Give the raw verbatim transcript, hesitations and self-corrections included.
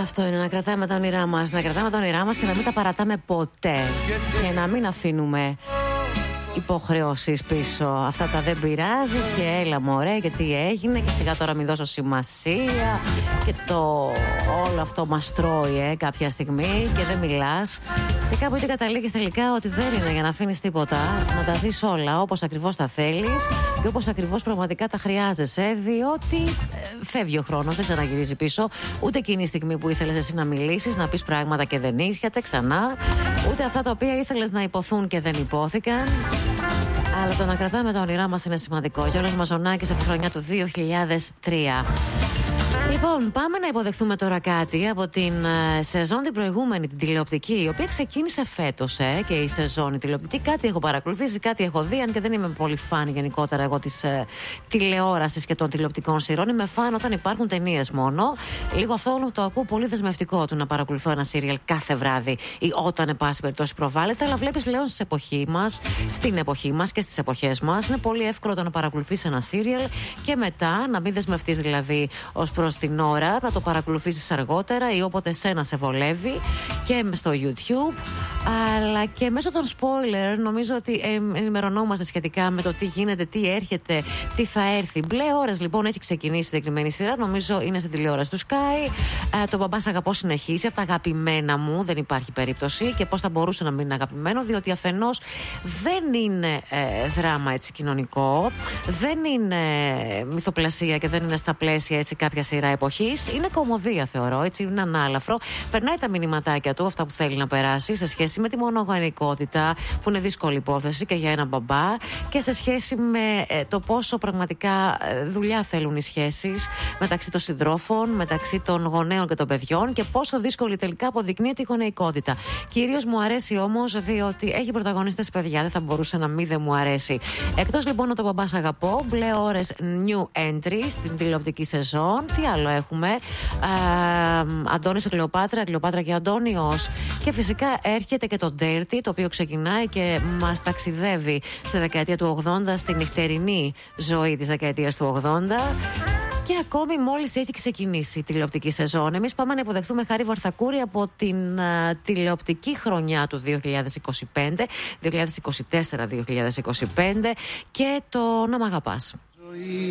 Αυτό είναι, να κρατάμε τα όνειρά μας. Να κρατάμε τα όνειρά μας και να μην τα παρατάμε ποτέ. Και να μην αφήνουμε υποχρεώσεις πίσω. Αυτά τα δεν πειράζει και έλα μωρέ και τι έγινε και σιγά τώρα μην δώσω σημασία και το όλο αυτό μας τρώει ε, κάποια στιγμή και δεν μιλάς και κάπου εκεί καταλήγεις τελικά ότι δεν είναι για να αφήνεις τίποτα, να τα ζεις όλα όπως ακριβώς τα θέλεις και όπως ακριβώς πραγματικά τα χρειάζεσαι, διότι ε, φεύγει ο χρόνος, δεν ξαναγυρίζει πίσω, ούτε εκείνη η στιγμή που ήθελες εσύ να μιλήσεις, να πεις πράγματα και δεν ήρχεται ξανά, ούτε αυτά τα οποία ήθελες να υποθούν και δεν υπόθηκαν. Αλλά το να κρατάμε τα όνειρά μας είναι σημαντικό. Γιώργος Μαζονάκης από τη χρονιά του δύο χιλιάδες τρία. Λοιπόν, πάμε να υποδεχθούμε τώρα κάτι από την uh, σεζόν την προηγούμενη, την τηλεοπτική, η οποία ξεκίνησε φέτος ε, και η σεζόν η τηλεοπτική. Κάτι έχω παρακολουθήσει, κάτι έχω δει, αν και δεν είμαι πολύ φαν γενικότερα εγώ της uh, τηλεόρασης και των τηλεοπτικών σειρών. Είμαι φαν όταν υπάρχουν ταινίες μόνο. Λίγο αυτό όλο το ακούω πολύ δεσμευτικό του να παρακολουθώ ένα σύριαλ κάθε βράδυ ή όταν, εν πάση περιπτώσει, προβάλλεται. Αλλά βλέπεις πλέον στην εποχή μας, στην εποχή μας και στις εποχές μας, είναι πολύ εύκολο το να παρακολουθείς ένα σύριαλ και μετά να μην δεσμευτείς δηλαδή ως προς την ώρα, να το παρακολουθήσεις αργότερα ή όποτε σένα σε βολεύει και στο YouTube, αλλά και μέσω των spoiler. Νομίζω ότι ενημερωνόμαστε σχετικά με το τι γίνεται, τι έρχεται, τι θα έρθει. Μπλε ώρες λοιπόν έχει ξεκινήσει η συγκεκριμένη σειρά, νομίζω είναι στην τηλεόραση του Sky. ε, Το Μπαμπά Σ' Αγαπώ συνεχίζει, από τα αγαπημένα μου, δεν υπάρχει περίπτωση. Και πώς θα μπορούσε να μην είναι αγαπημένο, διότι αφενός δεν είναι ε, δράμα έτσι κοινωνικό, δεν είναι μυθοπλασία και δεν είναι στα πλαίσια έτσι κάποια σειρά εποχής. Είναι κωμωδία, θεωρώ, έτσι, είναι ανάλαφρο. Περνάει τα μηνυματάκια του, αυτά που θέλει να περάσει, σε σχέση με τη μονογονεϊκότητα, που είναι δύσκολη υπόθεση και για έναν μπαμπά, και σε σχέση με ε, το πόσο πραγματικά ε, δουλειά θέλουν οι σχέσεις μεταξύ των συντρόφων, μεταξύ των γονέων και των παιδιών, και πόσο δύσκολη τελικά αποδεικνύεται η γονεϊκότητα. Κυρίως μου αρέσει όμως διότι έχει πρωταγωνιστές παιδιά, δεν θα μπορούσε να μην δεν μου αρέσει. Εκτός λοιπόν από το Μπαμπά Σ' Αγαπώ, μπλε ώρες new entry στην τηλεοπτική σεζόν. Τι άλλο έχουμε? Ε, Αντώνης και Κλεοπάτρα, Κλεοπάτρα και Αντώνιος. Και φυσικά έρχεται και το Dirty, το οποίο ξεκινάει και μας ταξιδεύει στη δεκαετία του ογδόντα, στη νυχτερινή ζωή της δεκαετίας του ογδόντα. Και ακόμη μόλις έχει ξεκινήσει η τηλεοπτική σεζόν. Εμείς πάμε να υποδεχθούμε Χάρη Βαρθακούρη από την uh, τηλεοπτική χρονιά του δύο χιλιάδες είκοσι πέντε, δύο χιλιάδες είκοσι τέσσερα δύο χιλιάδες είκοσι πέντε, και το Να Μ' Αγαπάς.